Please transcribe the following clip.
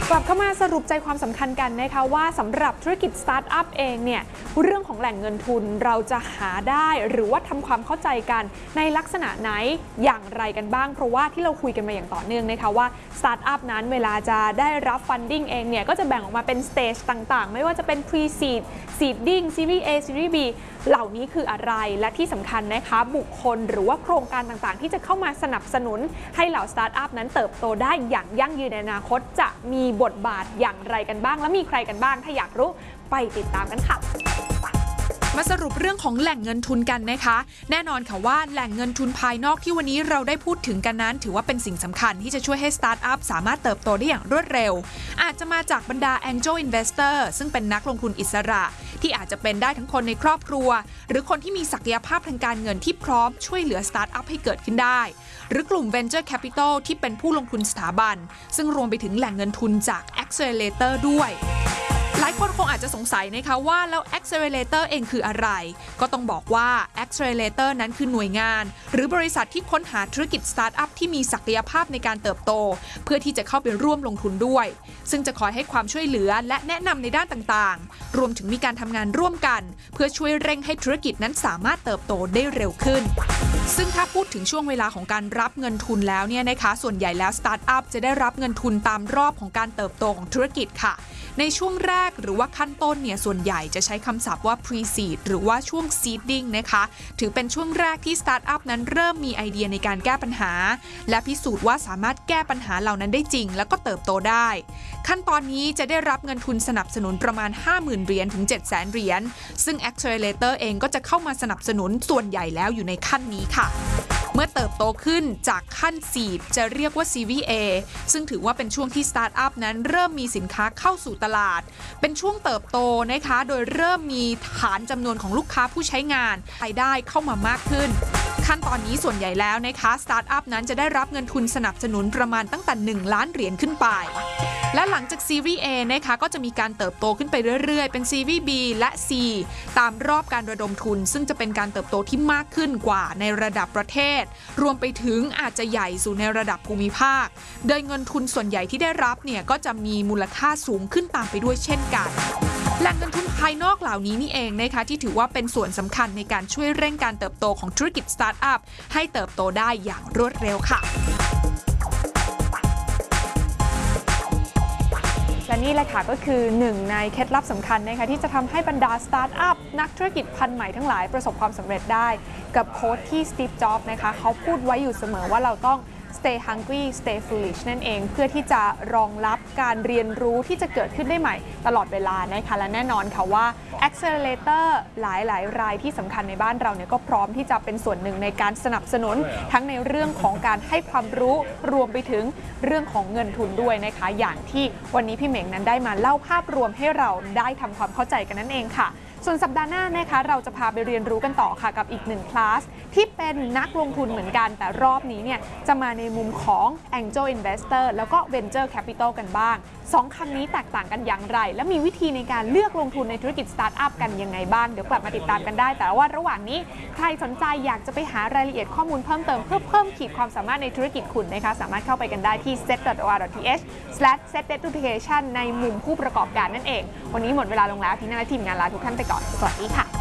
กลับเข้ามาสรุปใจความสำคัญกันนะคะว่าสำหรับธุรกิจสตาร์ทอัพเองเนี่ยเรื่องของแหล่งเงินทุนเราจะหาได้หรือว่าทำความเข้าใจกันในลักษณะไหนอย่างไรกันบ้างเพราะว่าที่เราคุยกันมาอย่างต่อเนื่องนะคะว่าสตาร์ทอัพนั้นเวลาจะได้รับฟันดิ้งเองเนี่ยก็จะแบ่งออกมาเป็นสเตจต่างๆไม่ว่าจะเป็น Pre-seed Seeding Series A Series B เหล่านี้คืออะไรและที่สำคัญนะคะบุคคลหรือว่าโครงการต่างๆที่จะเข้ามาสนับสนุนให้เหล่าสตาร์ทอัพนั้นเติบโตได้อย่างยั่งยืนในอนาคตจะมีบทบาทอย่างไรกันบ้างและมีใครกันบ้างถ้าอยากรู้ไปติดตามกันค่ะมาสรุปเรื่องของแหล่งเงินทุนกันนะคะแน่นอนค่ะว่าแหล่งเงินทุนภายนอกที่วันนี้เราได้พูดถึงกันนั้นถือว่าเป็นสิ่งสำคัญที่จะช่วยให้สตาร์ทอัพสามารถเติบโตได้อย่างรวดเร็วอาจจะมาจากบรรดา Angel Investor ซึ่งเป็นนักลงทุนอิสระที่อาจจะเป็นได้ทั้งคนในครอบครัวหรือคนที่มีศักยภาพทางการเงินที่พร้อมช่วยเหลือสตาร์ทอัพให้เกิดขึ้นได้หรือกลุ่ม Venture Capital ที่เป็นผู้ลงทุนสถาบันซึ่งรวมไปถึงแหล่งเงินทุนจาก Accelerator ด้วยหลายคนคงอาจจะสงสัยนะคะว่าแล้ว Accelerator เองคืออะไรก็ต้องบอกว่า Accelerator นั้นคือหน่วยงานหรือบริษัทที่ค้นหาธุรกิจสตาร์ทอัพที่มีศักยภาพในการเติบโตเพื่อที่จะเข้าไปร่วมลงทุนด้วยซึ่งจะคอยให้ความช่วยเหลือและแนะนำในด้านต่างๆรวมถึงมีการทำงานร่วมกันเพื่อช่วยเร่งให้ธุรกิจนั้นสามารถเติบโตได้เร็วขึ้นซึ่งถ้าพูดถึงช่วงเวลาของการรับเงินทุนแล้วเนี่ยนะคะส่วนใหญ่แล้วสตาร์ทอัพจะได้รับเงินทุนตามรอบของการเติบโตของธุรกิจค่ะในช่วงแรกหรือว่าขั้นต้นเนี่ยส่วนใหญ่จะใช้คำศัพท์ว่า Pre-seed หรือว่าช่วง Seeding นะคะถือเป็นช่วงแรกที่สตาร์ทอัพนั้นเริ่มมีไอเดียในการแก้ปัญหาและพิสูจน์ว่าสามารถแก้ปัญหาเหล่านั้นได้จริงแล้วก็เติบโตได้ขั้นตอนนี้จะได้รับเงินทุนสนับสนุนประมาณ 50,000 เหรียญถึง 700,000 เหรียญซึ่ง Accelerator เองก็จะเข้ามาสนับสนุนส่วนใหญ่แล้วอยู่ในขั้นนี้ค่ะเมื่อเติบโตขึ้นจากขั้น Seed จะเรียกว่า Series A ซึ่งถือว่าเป็นช่วงที่สตาร์ทอัพนั้นเริ่มมีสินค้าเข้าสู่ตลาดเป็นช่วงเติบโตนะคะโดยเริ่มมีฐานจำนวนของลูกค้าผู้ใช้งานรายได้เข้ามามากขึ้นขั้นตอนนี้ส่วนใหญ่แล้วนะคะสตาร์ทอัพนั้นจะได้รับเงินทุนสนับสนุนประมาณตั้งแต่1 ล้านเหรียญขึ้นไปและหลังจาก Series A นะคะก็จะมีการเติบโตขึ้นไปเรื่อยๆเป็น Series B และ C ตามรอบการระดมทุนซึ่งจะเป็นการเติบโตที่มากขึ้นกว่าในระดับประเทศรวมไปถึงอาจจะใหญ่สู่ในระดับภูมิภาคโดยเงินทุนส่วนใหญ่ที่ได้รับเนี่ยก็จะมีมูลค่าสูงขึ้นตามไปด้วยเช่นกันแหล่งเงินทุนภายนอกเหล่านี้นี่เองนะคะที่ถือว่าเป็นส่วนสำคัญในการช่วยเร่งการเติบโตของธุรกิจสตาร์ทอัพให้เติบโตได้อย่างรวดเร็วค่ะและนี่แหละค่ะก็คือหนึ่งในเคล็ดลับสำคัญนะคะที่จะทำให้บรรดาสตาร์ทอัพนักธุรกิจพันธุ์ใหม่ทั้งหลายประสบความสำเร็จได้กับโค้ดที่สตีฟ จ็อบส์นะคะเขาพูดไว้อยู่เสมอว่าเราต้อง stay hungry stay foolish นั่นเองเพื่อที่จะรองรับการเรียนรู้ที่จะเกิดขึ้นได้ใหม่ตลอดเวลานะคะและแน่นอนค่ะว่า Accelerator หลายรายที่สำคัญในบ้านเราเนี่ยก็พร้อมที่จะเป็นส่วนหนึ่งในการสนับสนุนทั้งในเรื่องของการให้ความรู้รวมไปถึงเรื่องของเงินทุนด้วยนะคะอย่างที่วันนี้พี่เหม่งนั้นได้มาเล่าภาพรวมให้เราได้ทำความเข้าใจกันนั่นเองค่ะส่วนสัปดาห์หน้านะคะเราจะพาไปเรียนรู้กันต่อค่ะกับอีกหนึ่งคลาสที่เป็นนักลงทุนเหมือนกันแต่รอบนี้เนี่ยจะมาในมุมของ Angel Investor แล้วก็ Venture Capital กันบ้าง2คำนี้แตกต่างกันอย่างไรและมีวิธีในการเลือกลงทุนในธุรกิจสตาร์ทอัพกันยังไงบ้างเดี๋ยวกลับมาติดตามกันได้แต่ว่าระหว่างนี้ใครสนใจอยากจะไปหารายละเอียดข้อมูลเพิ่มเติมเพื่อเพิ่มขีดความสามารถในธุรกิจคุณนะคะสามารถเข้าไปกันได้ที่ set.or.th/set-education ในมุมผู้ประกอบการนั่นเองวันนี้หมดเวลาลงแล้วที่หน้าทีมงานลาทุกท่านไปก่อนสวัสดีค่ะ